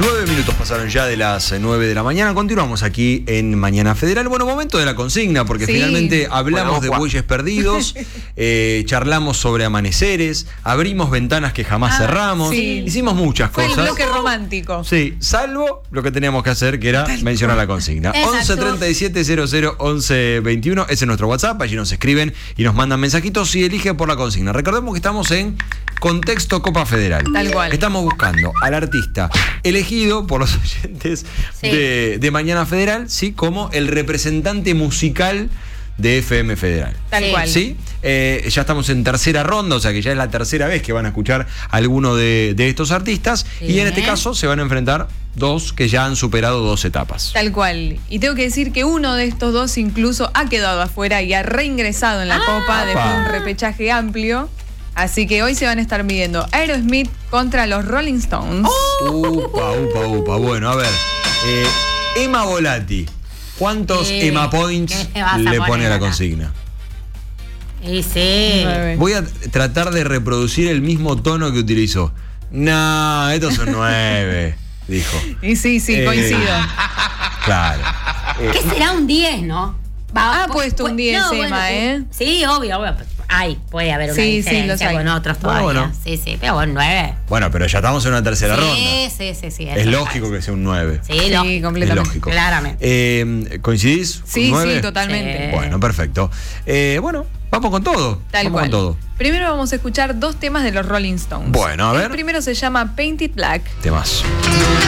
9 minutos pasaron ya de las 9 de la mañana. Continuamos aquí en Mañana Federal. Bueno, momento de la consigna, porque finalmente hablamos de bueyes perdidos, charlamos sobre amaneceres, abrimos ventanas que jamás cerramos, hicimos muchas cosas. Fue el bloque romántico. Sí, salvo lo que teníamos que hacer, que era mencionar la consigna. 11 37 00 11 21, ese es nuestro WhatsApp, allí nos escriben y nos mandan mensajitos y elige por la consigna. Recordemos que estamos en contexto Copa Federal. Tal cual. Estamos buscando al artista elegido por los oyentes de Mañana Federal, ¿sí? Como el representante musical de FM Federal. Tal cual. ¿Sí? Ya estamos en tercera ronda, o sea que ya es la tercera vez que van a escuchar a alguno de estos artistas. Y en este caso se van a enfrentar dos que ya han superado 2 etapas. Tal cual. Y tengo que decir que uno de estos dos incluso ha quedado afuera y ha reingresado en la Copa después de un repechaje amplio. Así que hoy se van a estar midiendo Aerosmith contra los Rolling Stones. Upa. Bueno, a ver. Emma Volati, ¿cuántos Emma Points le pone a la consigna? Sí. 9. Voy a tratar de reproducir el mismo tono que utilizó. No, estos son 9, dijo. Y sí, coincido. Claro. ¿Qué será un 10, no? Ha puesto un 10 Emma, Sí, obvio. Puede haber una diferencia con otros todavía. Bueno. Sí, pero bueno, 9. Bueno, pero ya estamos en una tercera ronda. Sí. Es lógico que sea un 9. Sí, completamente. Es lógico. Claramente. ¿Coincidís? Sí, ¿Un 9? totalmente. Bueno, perfecto. Bueno, vamos con todo. Tal cual. Con todo. Primero vamos a escuchar 2 temas de los Rolling Stones. Bueno, a ver. El primero se llama Painted Black. Temazo.